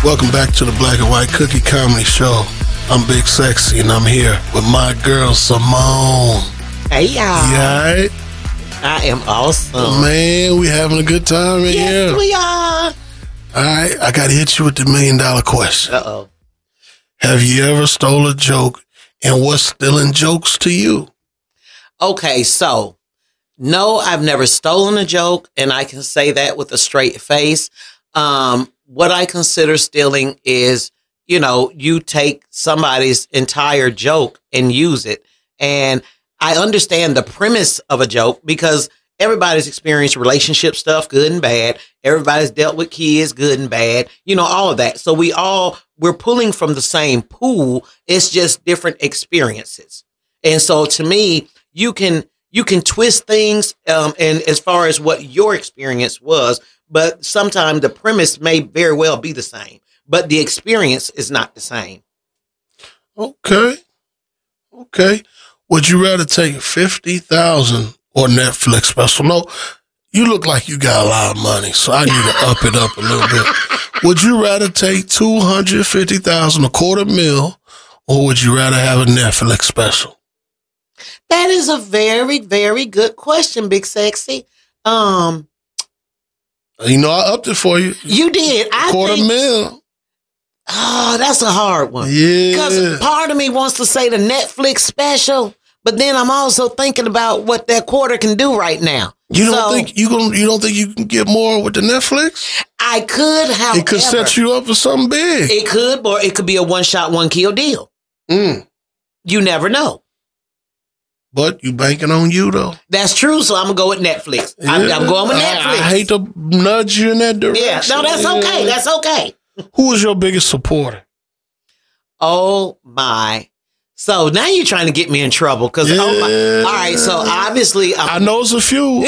Welcome back to the Black and White Cookie Comedy Show. I'm Big Sexy, and I'm here with my girl, Simone. Hey, y'all. You all right? I am awesome. Man, we having a good time in here. Yes, we are. All right, I got to hit you with the $1 million question. Uh-oh. Have you ever stole a joke, and what's stealing jokes to you? Okay, so, no, I've never stolen a joke, and I can say that with a straight face. What I consider stealing is, you take somebody's entire joke and use it. And I understand the premise of a joke because everybody's experienced relationship stuff, good and bad. Everybody's dealt with kids, good and bad, all of that. So we're pulling from the same pool. It's just different experiences. And so to me, you can twist things, and as far as what your experience was, but sometimes the premise may very well be the same, but the experience is not the same. Okay. Would you rather take $50,000 or Netflix special? No, you look like you got a lot of money, so I need to up it up a little bit. Would you rather take $250,000, $250,000, or would you rather have a Netflix special? That is a very, very good question, Big Sexy. I upped it for you. You did. $250,000. Oh, that's a hard one. Yeah. Because part of me wants to say the Netflix special, but then I'm also thinking about what that quarter can do right now. You don't think you can get more with the Netflix? I could, however. It could set you up for something big. It could, or it could be a one-shot, one-kill deal. You never know. But you banking on you, though. That's true, so I'm going to go with Netflix. Yeah. I'm going with Netflix. I hate to nudge you in that direction. Yeah, no, that's okay. That's okay. Who was your biggest supporter? Oh, my. So now you're trying to get me in trouble because, all right, so obviously. I know it's a few.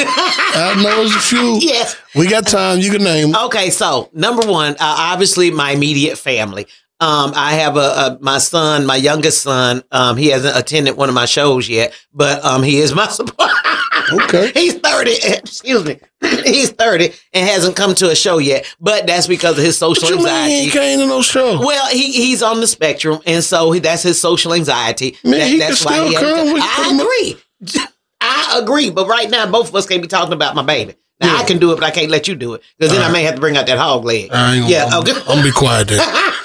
Yes. We got time. You can name them. Okay, so number one, obviously my immediate family. I have my son, my youngest son. He hasn't attended one of my shows yet, but he is my supporter. Okay. He's 30. Excuse me. He's 30 and hasn't come to a show yet, but that's because of his social anxiety. Mean he came to no show? Well, he's on the spectrum, and so that's his social anxiety. Man, That's why he hasn't come. I agree. I agree, but right now both of us can't be talking about my baby. Now I can do it, but I can't let you do it because then I may have to bring out that hog leg. I'm gonna be quiet then.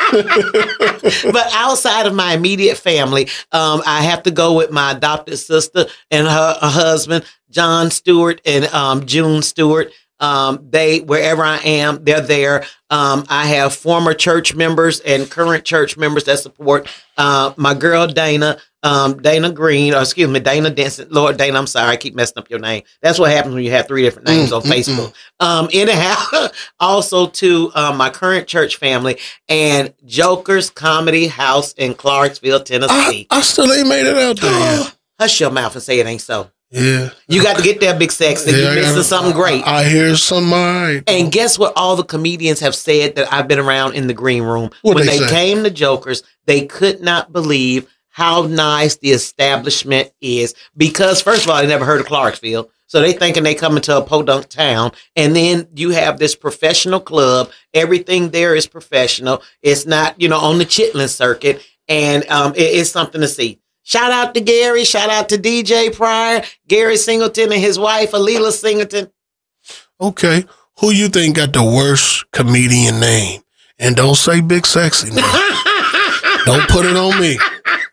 But outside of my immediate family, I have to go with my adopted sister and her husband, John Stewart and June Stewart. They, wherever I am, they're there. I have former church members and current church members that support my girl Dana. Dana Green, or excuse me, Dana Denson. Lord Dana, I'm sorry, I keep messing up your name. That's what happens when you have 3 different names on Facebook. Anyhow, also to my current church family and Joker's Comedy House in Clarksville, Tennessee. I still ain't made it out there yet. Hush your mouth and say it ain't so. Yeah. You got to get there, Big Sexy. You're missing something great. I hear something right. And guess what all the comedians have said that I've been around in the green room? When they came to Joker's, they could not believe how nice the establishment is. Because, first of all, they never heard of Clarksville. So they thinking they coming to a podunk town. And then you have this professional club. Everything there is professional. It's not, on the Chitlin circuit. And it's something to see. Shout out to Gary. Shout out to DJ Pryor, Gary Singleton and his wife, Alila Singleton. Okay. Who you think got the worst comedian name? And don't say Big Sexy now. Don't put it on me.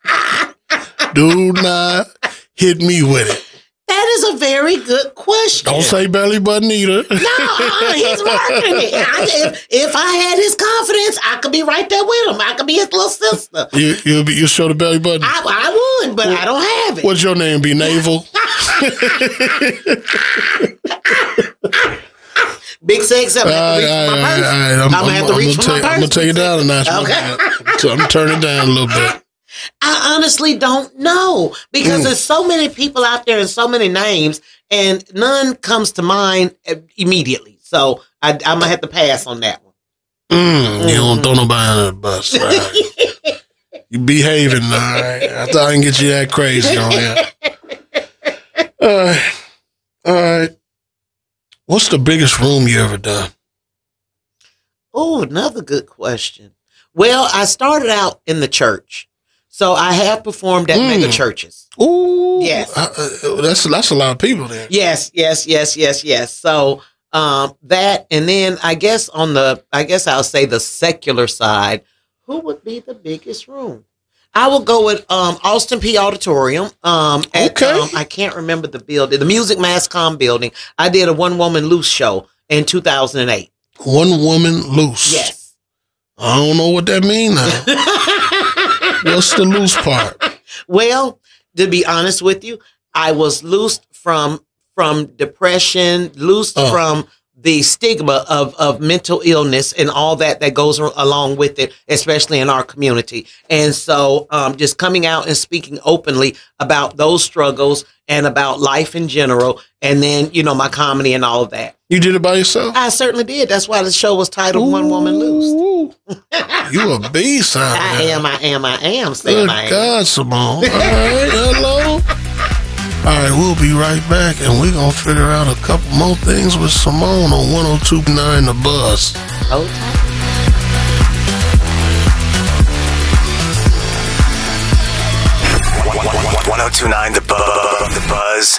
Do not hit me with it. That is a very good question. Don't say belly button either. No, he's marketing it. If I had his confidence, I could be right there with him. I could be his little sister. You'll show the belly button? I would, but I don't have it. What's your name? Be Naval? Big Sex, I'm going to have to reach for my purse. I'm going to take it down a notch. Okay. I'm going to turn it down a little bit. I honestly don't know because there's so many people out there and so many names and none comes to mind immediately. So I'm going to have to pass on that one. You don't throw nobody under the bus. Right? You behaving, all right? I thought I can get you that crazy on here. All right. What's the biggest room you ever done? Oh, another good question. Well, I started out in the church. So I have performed at mega churches. Ooh. Yes. That's a lot of people there. Yes. So that, and then I guess I'll say the secular side, who would be the biggest room? I will go with Austin Peay Auditorium. I can't remember the building, the Music Masscom building. I did a One Woman Loose show in 2008. One Woman Loose. Yes. I don't know what that means now. What's the loose part? Well, to be honest with you, I was loosed from depression, loosed from the stigma of mental illness and all that goes along with it, especially in our community. And so just coming out and speaking openly about those struggles and about life in general, and then, my comedy and all of that. You did it by yourself? I certainly did. That's why the show was titled One Woman Loose. You a beast, I am. Good God, Simone. All right, hello. All right, we'll be right back, and we're going to figure out a couple more things with Simone on 102.9 The Buzz. Okay. 102.9 The Buzz.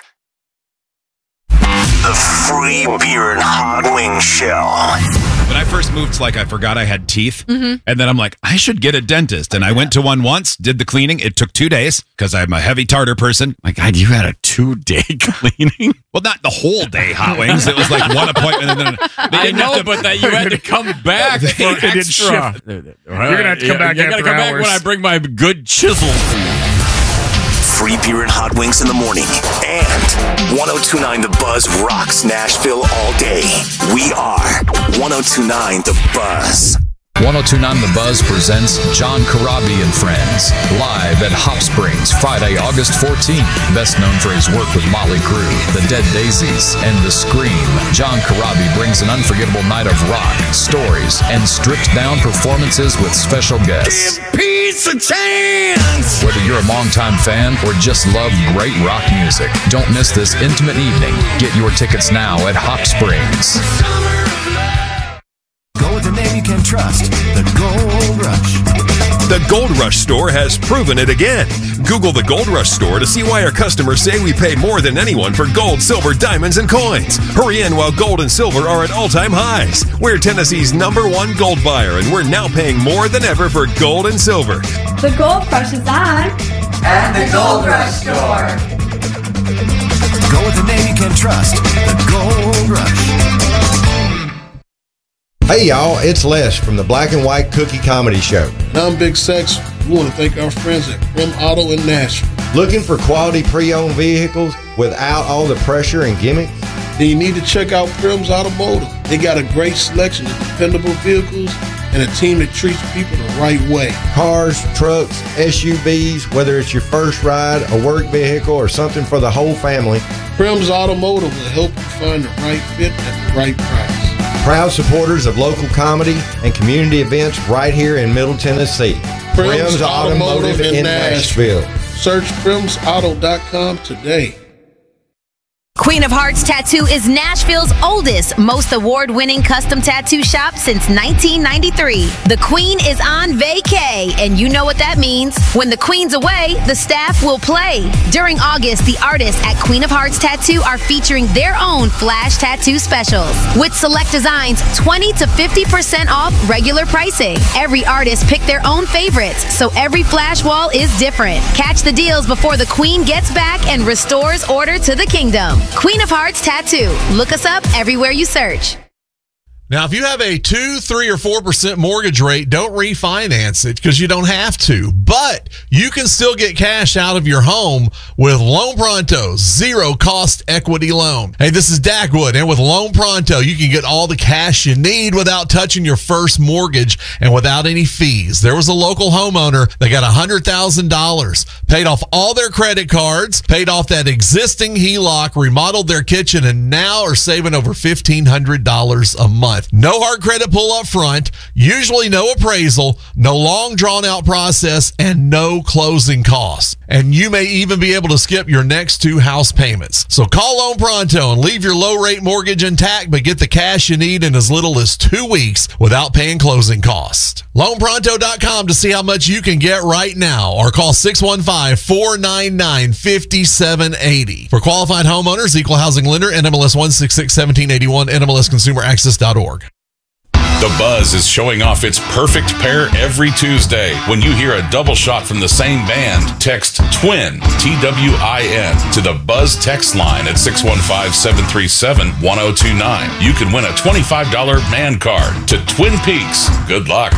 The free beer and hot wing shell. When I first moved, I forgot I had teeth. And then I'm like, I should get a dentist. And I went to one once, did the cleaning. It took 2 days because I'm a heavy tartar person. My God, you had a 2-day cleaning? Well, not the whole day, Hot Wings. It was like one appointment. And then they didn't have to, but that you had to come back for extra. You're going to have to come back You're going to come back when I bring my good chisel. Free beer and hot wings in the morning. And 102.9 The Buzz rocks Nashville all day. We are 102.9 The Buzz. 102.9 The Buzz presents John Corabi and Friends, live at Hop Springs, Friday, August 14th. Best known for his work with Motley Crue, The Dead Daisies, and The Scream, John Corabi brings an unforgettable night of rock, stories, and stripped-down performances with special guests. Give peace a chance! Whether you're a longtime fan or just love great rock music, don't miss this intimate evening. Get your tickets now at Hop Springs. Go with the name you can trust, the Gold Rush. The Gold Rush Store has proven it again. Google the Gold Rush Store to see why our customers say we pay more than anyone for gold, silver, diamonds, and coins. Hurry in while gold and silver are at all-time highs. We're Tennessee's #1 gold buyer, and we're now paying more than ever for gold and silver. The Gold Rush is on at the Gold Rush Store. Go with the name you can trust, the Gold Rush. Hey y'all, it's Les from the Black and White Cookie Comedy Show. And I'm Big Sex. We want to thank our friends at Prim Auto in Nashville. Looking for quality pre-owned vehicles without all the pressure and gimmicks? Then you need to check out Prim's Automotive. They got a great selection of dependable vehicles and a team that treats people the right way. Cars, trucks, SUVs, whether it's your first ride, a work vehicle, or something for the whole family. Prim's Automotive will help you find the right fit at the right price. Proud supporters of local comedy and community events right here in Middle Tennessee. Prim's Automotive in Nashville. Search primsauto.com today. Queen of Hearts Tattoo is Nashville's oldest, most award-winning custom tattoo shop since 1993. The Queen is on vacay, and you know what that means. When the Queen's away, the staff will play. During August, the artists at Queen of Hearts Tattoo are featuring their own flash tattoo specials. With select designs, 20 to 50% off regular pricing. Every artist picked their own favorites, so every flash wall is different. Catch the deals before the Queen gets back and restores order to the kingdom. Queen of Hearts Tattoo. Look us up everywhere you search. Now, if you have a 2, 3, or 4% mortgage rate, don't refinance it because you don't have to. But you can still get cash out of your home with Loan Pronto's zero-cost equity loan. Hey, this is Dak Wood, and with Loan Pronto, you can get all the cash you need without touching your first mortgage and without any fees. There was a local homeowner that got $100,000, paid off all their credit cards, paid off that existing HELOC, remodeled their kitchen, and now are saving over $1,500 a month. No hard credit pull up front, usually no appraisal, no long drawn out process, and no closing costs. and you may even be able to skip your next 2 house payments. So call Loan Pronto and leave your low-rate mortgage intact, but get the cash you need in as little as 2 weeks without paying closing costs. LoanPronto.com to see how much you can get right now, or call 615-499-5780. For qualified homeowners, Equal Housing Lender, NMLS 1661781, NMLSConsumerAccess.org. The Buzz is showing off its perfect pair every Tuesday. When you hear a double shot from the same band, text TWIN, TWIN, to the Buzz text line at 615-737-1029. You can win a $25 man card to Twin Peaks. Good luck.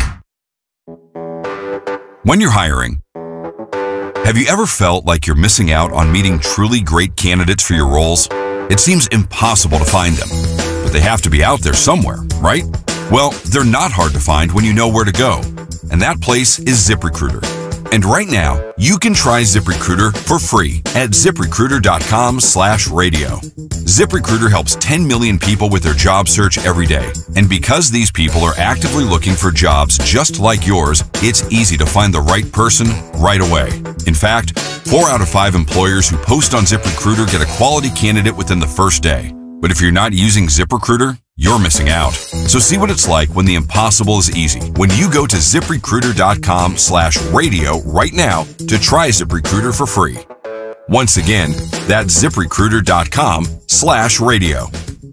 When you're hiring, have you ever felt like you're missing out on meeting truly great candidates for your roles? It seems impossible to find them, but they have to be out there somewhere, right? Well, they're not hard to find when you know where to go, and that place is ZipRecruiter. And right now, you can try ZipRecruiter for free at ZipRecruiter.com/radio. ZipRecruiter helps 10 million people with their job search every day. And because these people are actively looking for jobs just like yours, it's easy to find the right person right away. In fact, 4 out of 5 employers who post on ZipRecruiter get a quality candidate within the first day. But if you're not using ZipRecruiter, you're missing out. So see what it's like when the impossible is easy. When you go to ZipRecruiter.com/radio right now to try ZipRecruiter for free. Once again, that's ZipRecruiter.com/radio.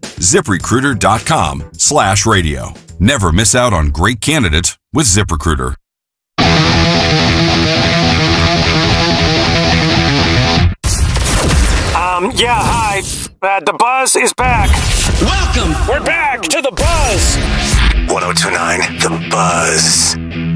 ZipRecruiter.com/radio. Never miss out on great candidates with ZipRecruiter. Yeah, hi. The Buzz is back. Welcome. We're back to the Buzz. 1029 The Buzz.